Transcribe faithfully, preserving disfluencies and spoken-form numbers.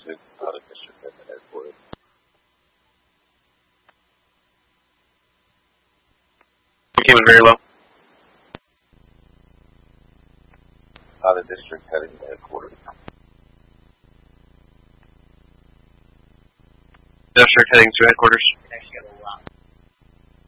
six, out of district heading headquarters. We came in very low. Out of district heading headquarters. District heading to headquarters.